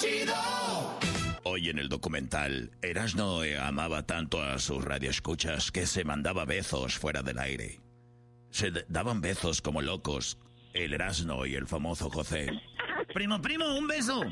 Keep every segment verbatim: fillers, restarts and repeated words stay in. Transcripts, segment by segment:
Chido. Hoy en el documental, Erasmo amaba tanto a sus radioescuchas que se mandaba besos fuera del aire. Se daban besos como locos, el Erasmo y el famoso José. Primo, primo, un beso.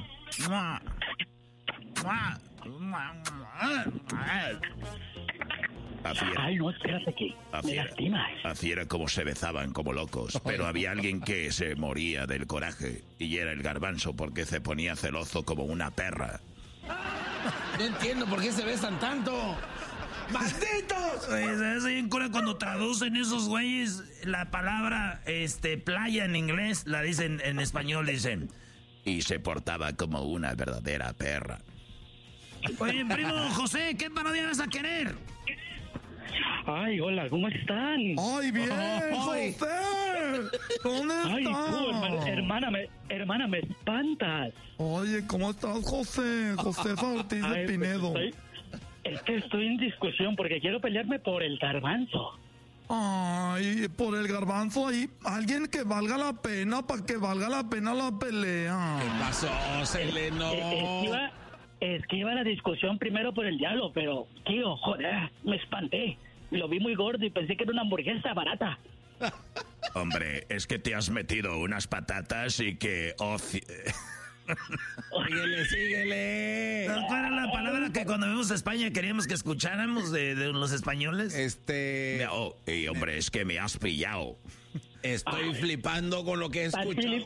Así era. Ay, no, espérate que Así me era. lastimas. Así era como se besaban como locos. Pero había alguien que se moría del coraje. Y era el Garbanzo porque se ponía celoso como una perra. No entiendo por qué se besan tanto. ¡Malditos! ¿Sabes bien cura cuando traducen esos güeyes la palabra este playa en inglés? La dicen en español, dicen. Y se portaba como una verdadera perra. Oye, primo José, ¿qué parodia vas a querer? Ay, hola, ¿cómo están? ¡Ay, bien, oh, José! ¿Dónde estás? Ay, tú, hermana, hermana, me, hermana, me espantas. Oye, ¿cómo estás, José? José Ortiz de Ay, pues, Pinedo. estoy, es que estoy en discusión porque quiero pelearme por el Garbanzo. Ay, por el Garbanzo ahí, alguien que valga la pena, para que valga la pena la pelea. ¿Qué pasó, Seleno? Es, es, que iba, es que iba la discusión primero por el diablo, pero, tío, joder, me espanté. Lo vi muy gordo y pensé que era una hamburguesa barata. Hombre, es que te has metido unas patatas y que... Oh, ci- Síguele, síguele. ¿Cuál era la palabra que cuando vimos a España queríamos que escucháramos de, de los españoles? Este... oh, y hombre, es que me has pillado. Estoy flipando con lo que he escuchado.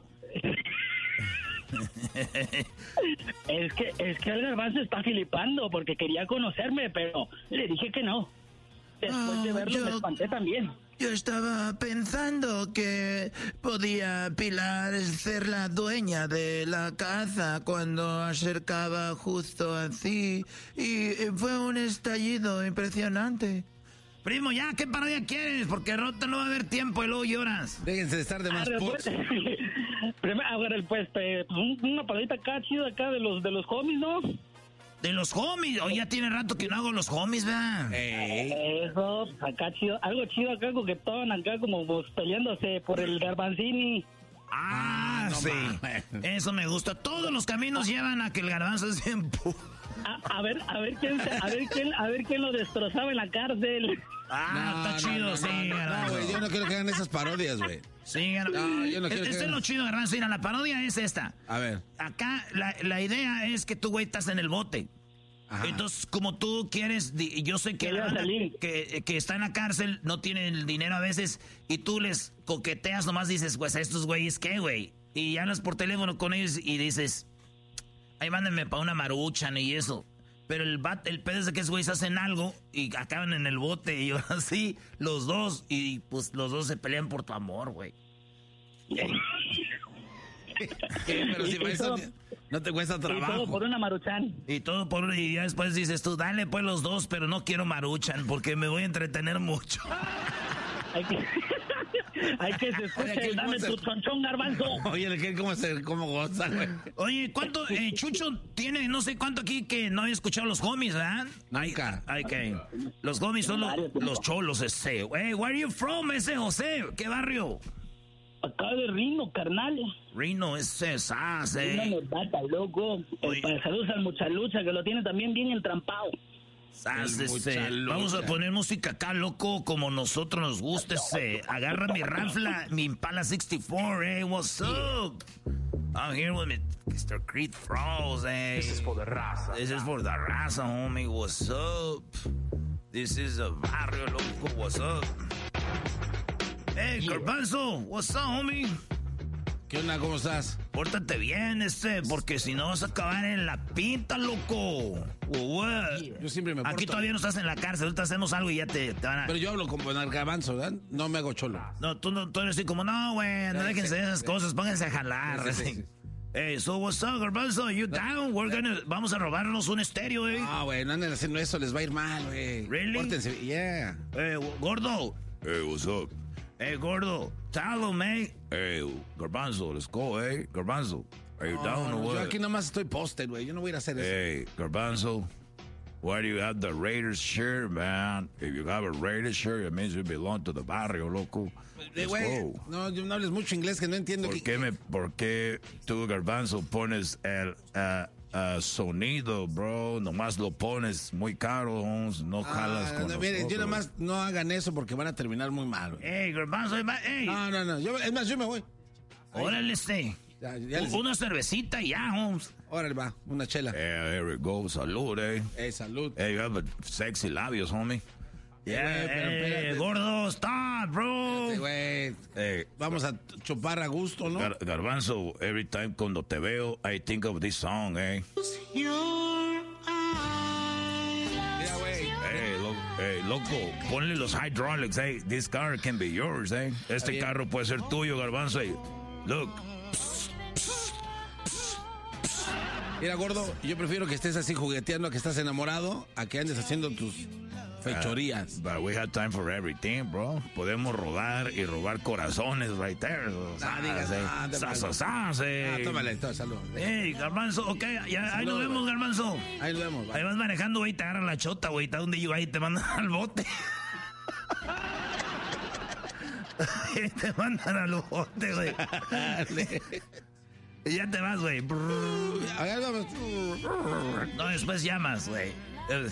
Es que, es que el Garbanzo está filipando porque quería conocerme, pero le dije que no. Después de Ah, verlo yo- me espanté también. Yo estaba pensando que podía Pilar ser la dueña de la casa cuando acercaba justo así y fue un estallido impresionante. Primo, ya, ¿qué parodia quieres? Porque no, no va a haber tiempo y luego lloras. Déjense de estar de más Ah, putos. Primero, a ver, pues, eh, pues, un- una paladita acá chida acá de los de los homies, ¿no? De los homies, hoy ya tiene rato que no hago los homies, ¿verdad? Eso, pues, acá chido, algo chido acá coquetón, acá como pues, peleándose por el Garbanzini. Ah, no sí. mames. Eso me gusta. Todos los caminos llevan a que el Garbanzo es bien pu- A, a ver, a ver quién, se- a ver quién, a ver quién lo destrozaba en la cárcel. Ah, está chido, no, sí, no, no, Garbanzo. güey, yo no quiero que hagan esas parodias, güey. Sí, Garbanzo. No, yo no quiero Este que es hagan- lo chido, Garbanzo. Mira, la parodia es esta. A ver. Acá la, la idea es que tú, güey, estás en el bote. Ajá. Entonces, como tú quieres, di- yo sé que, Quería la banda salir. que, que está en la cárcel no tiene el dinero a veces y tú les coqueteas, nomás dices, pues a estos güeyes, ¿qué, güey? Y hablas por teléfono con ellos y dices, ahí mándenme para una maruchan y eso. Pero el bat, el pedo es de que esos güeyes hacen algo y acaban en el bote y ahora sí, los dos, y pues los dos se pelean por tu amor, güey. ¿Qué? Pero si Y- para y eso todo- no te cuesta Y todo trabajo. por una maruchan. Y todo por y ya después dices tú, dale pues los dos, pero no quiero maruchan porque me voy a entretener mucho. Hay que, hay que se Oye, escuche ¿qué- el dame cómo se- tu chonchón, Garbanzo. Oye, ¿qué? ¿Cómo se cómo goza, güey? Oye, ¿cuánto? Eh, Chucho tiene no sé cuánto aquí que no había escuchado los homies, ¿verdad? Nunca. Ay, que los homies son los, los cholos ese. Hey, where are you from, ese José? ¿Qué barrio? Acá de Rino, carnal. Reno, ese Sas, Una eh. notata, loco. Oye. Eh, para saludos al muchalucha que lo tiene también bien entrampado. Sas, El ese. muchalucha. Vamos a poner música acá, loco, como nosotros nos gusta, ese. Agarra mi rafla, mi Impala sesenta y cuatro, eh. What's up? I'm here with mister Creed Froze, eh. This is for the raza. This is for the raza, homie. What's up? This is a barrio, loco. What's up? Hey, Garbanzo. What's up, homie? ¿Qué onda? ¿Cómo estás? Pórtate bien, este, porque si no vas a acabar en la pinta, loco. O what? Yo siempre me porto. Aquí todavía no estás en la cárcel. Ahorita hacemos algo y ya te, te van a... Pero yo hablo como en el Garbanzo, ¿verdad? No me hago cholo. No, tú, no, tú eres así como, no, güey, no Sí, déjense sí, de esas sí. cosas, pónganse a jalar. Sí, sí, así. sí. Hey, so what's up, Garbanzo? You down? We're gonna... Vamos a robarnos un estéreo, eh. Ah, güey, no anden haciendo eso, les va a ir mal, güey. Really? Pórtense, yeah. Hey, gordo. Hey, what's up? Hey, gordo. Tell him, eh. Hey, Garbanzo, let's go, eh? Garbanzo, are you down or No, what? yo aquí nomás estoy posted, güey. Yo no voy a ir a hacer eso. Hey, Garbanzo, why do you have the Raiders shirt, man? If you have a Raiders shirt, it means you belong to the barrio, loco. Eh, Let's güey, go. no, yo no hables mucho inglés que no entiendo. ¿Por que- qué, me, ¿Por qué tú, Garbanzo, pones el uh, uh, uh, sonido, bro. Nomás lo pones muy caro, no jalas Ah, con no, nosotros. miren, yo nomás no hagan eso porque van a terminar muy mal. güey. Ey, garbanzo, ey. No, no, no. Yo, es más, yo me voy. Órale, este. Ya, ya les- Una cervecita y ya, Holmes. Órale, va. Una chela. Eh, there we go. Salud, eh. Eh, salud. Hey, you have a sexy labios, homie. Eh, güey, pero Ey, espérate. gordo, stop, bro. Sí, güey. Hey, Vamos a chupar a gusto, ¿no? Gar- Garbanzo, every time cuando te veo, I think of this song, eh. Mira, güey. Hey, lo- hey, loco, ponle los hydraulics, eh. This car can be yours, eh. Este bien. carro puede ser tuyo, Garbanzo. eh. Look, Mira, gordo, yo prefiero que estés así jugueteando, que estás enamorado, a que andes haciendo tus fechorías. but we have time for everything, bro. Podemos rodar y robar corazones right there. Ah, digas, eh. ah, te Sas, pases. sas, eh. Ah, tómale, tó- salud. Ey, garbanzo, ok, ya, ahí nos Salud, vemos, güey. garbanzo. Ahí nos vemos. va. Ahí vas manejando, güey, te agarran la chota, güey, está donde yo ahí te mandan al bote. Y te mandan al bote, güey. Y ya te vas, güey. A ver, vamos. No, después llamas, güey. Eh,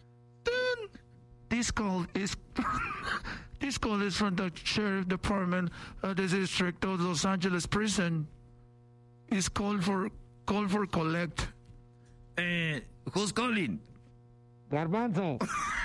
This call is this call is from the sheriff department of the district of Los Angeles prison. Is called for call for collect. Eh, who's calling? Garbanzo.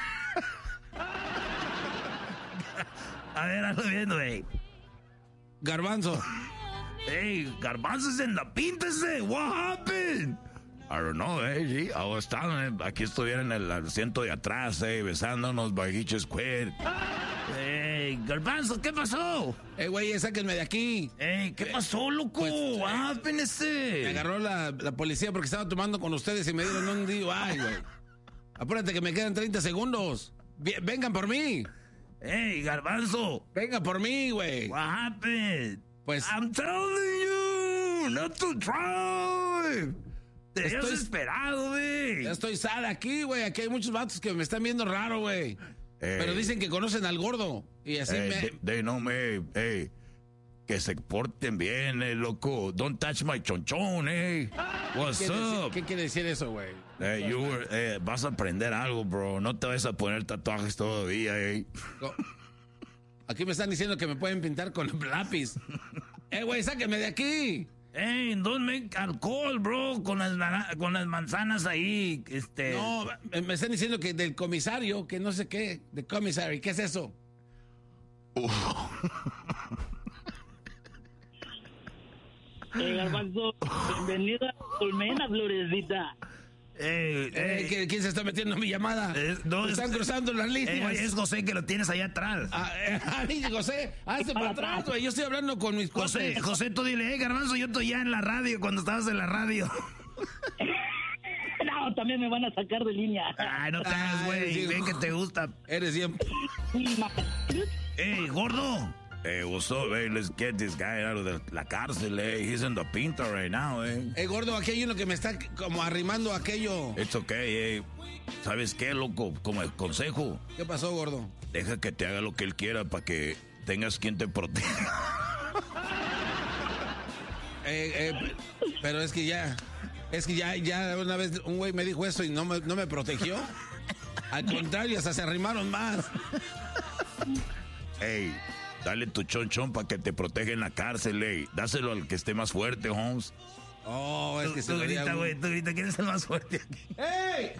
A ver, hazlo bien, güey. Garbanzo. Hey, Garbanzo's en la pinta ese. What happened? I don't know, eh, sí. I was telling him, aquí estuviera en el asiento de atrás, eh, besándonos by each square. Hey, Garbanzo, ¿qué pasó? Eh, güey, sáquenme de aquí. Hey, ¿qué pasó, loco? Pues, What happened Me ese? agarró la, la policía porque estaba tomando con ustedes y me dieron un D U I, güey. Apúrate que me quedan treinta segundos. Vie- Vengan por mí. Hey, Garbanzo, Vengan por mí, güey. what happened? Pues I'm telling you, not to drive. Te habías Estoy- esperado, güey. ya estoy sad aquí, güey. Aquí hay muchos vatos que me están viendo raro, güey. Eh, Pero dicen que conocen al gordo. Y así eh, me... they, they know me, eh, que se porten bien, eh, loco. Don't touch my chonchón, eh. What's ¿Qué, deci- up? ¿Qué quiere decir eso, güey? Eh, you were- eh, vas a aprender algo, bro. No te vas a poner tatuajes todavía, eh. No. Aquí me están diciendo que me pueden pintar con lápiz. Eh, güey, sáquenme de aquí. Hey, don't make alcohol, bro, con las, nara- con las manzanas ahí, este... No, me me están diciendo que del comisario, que no sé qué. De comisario. ¿Qué es eso? Eh, Garbanzo, bienvenido a Colmena, Florecita. Hey, Eh, hey, ¿qui- ¿Quién se está metiendo en mi llamada? Eh, no, Me están es- cruzando las hey, líneas. güey, es José que lo tienes allá atrás. Ah, eh, ay, José, hazte para atrás, güey. Yo estoy hablando con mis José, cuates. José, tú dile, hey, Garbanzo, yo estoy ya en la radio, cuando estabas en la radio. No, también me van a sacar de línea. Ay, no te hagas, Ay, güey, sí. ven que te gusta. Eres bien. Hey, gordo. Hey, what's up, hey? Let's get this guy out of the, la cárcel, eh. He's in the pinta right now, eh. Eh, gordo, aquí hay uno que me está como arrimando aquello. It's okay, eh. ¿Sabes qué, loco? Como el consejo, ¿Qué pasó, gordo? deja que te haga lo que él quiera para que tengas quien te proteja. Eh, eh, pero es que ya, es que ya, ya una vez un güey me dijo eso y no me, no me protegió. Al contrario, hasta se arrimaron más. Hey, dale tu chonchón para que te proteja en la cárcel, eh. Dáselo al que esté más fuerte, Holmes. Oh, es Tú, que se tú vería grita, un- güey, tú grita, ¿quién es el más fuerte aquí? ¡Ey!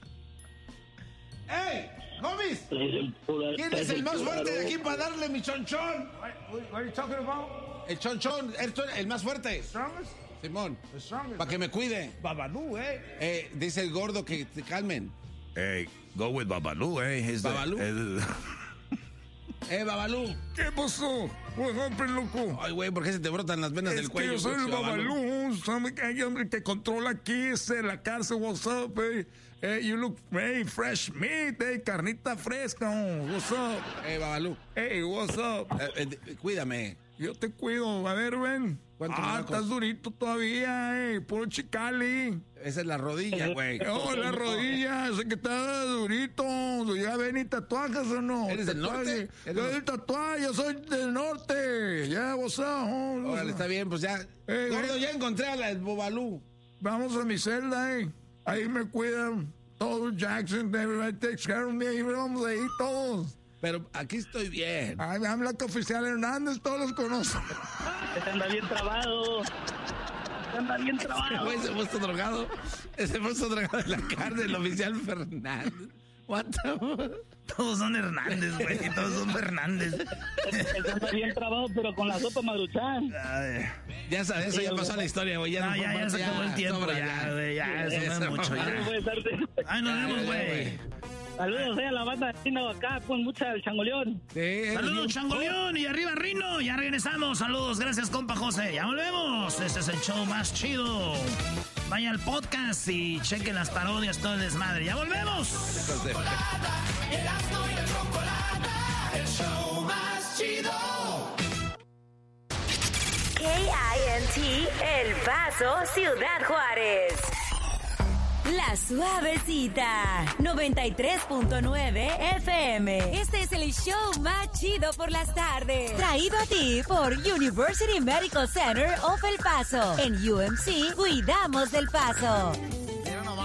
¡Ey! ¡Homies! ¿Quién es el más fuerte de aquí para darle mi chonchón? What are you talking about? El chonchón, esto es el más fuerte. Strongest? Simón, The strongest. para que me cuide. Babalu, eh. Eh, dice el gordo que te calmen. Hey, go with Babalu, eh. He's the- Babalu? el- Eh, Babalú. ¿Qué pasó? What happened, loco? Ay, güey, ¿por qué se te brotan las venas Es del que cuello? yo soy el pinche Babalú, ¿sabe que hay hombre que controla aquí, ese, la cárcel, what's up, eh? Eh, you look, hey, fresh meat, eh, carnita fresca, oh, what's up? Eh, Babalú, Hey, what's up? eh, eh, cuídame. Yo te cuido, a ver, ven. ¿Cuántos Ah, nacos? estás durito todavía, eh, puro chicali. Esa es la rodilla, güey. Oh, la rodilla, sé que está durito. Ya ven y tatuajes o no. ¿Eres del Tatuaje. norte? Yo ¿Eres- del tatuaje, yo soy del norte. Ya, what's up, oh, Órale, está bien, pues ya. Eh, Gordo, eh. ya encontré a la Babalú. Vamos a mi celda, eh. ahí me cuidan todos, Jackson, everybody takes care of me, ahí vamos ahí todos. Pero aquí estoy bien. Ay, me habla que oficial Hernández, todos los conozco. Ese anda bien trabado. Ese anda bien Ese trabado. güey se puso drogado. Ese puso drogado en la cárcel, el oficial Fernández. What the... Todos son Hernández, güey. Todos son Fernández. Ese anda bien trabado, pero con la sopa Maruchan. Ay. Ya sabes, eso ya pasó la historia, güey. Ya No, no, ya, ya se acabó el tiempo, sobra, ya, güey. Ya, eso no es mucho, Ay, ya. güey, suerte. Ay, nos vemos, güey. Saludos eh, a la banda de Rino acá, con mucha el changoleón. Sí, Saludos, Changoleón, y arriba Rino, ya regresamos. Saludos, gracias, compa José. Ya volvemos. Este es el show más chido. Vaya al podcast y chequen las parodias, todo el desmadre. ¡Ya volvemos! Erasmo y la Chocolata, el show más chido. K I N T El Paso, Ciudad Juárez. La Suavecita, noventa y tres punto nueve F M. Este es el show más chido por las tardes. Traído a ti por University Medical Center of El Paso. En U M C, cuidamos del Paso.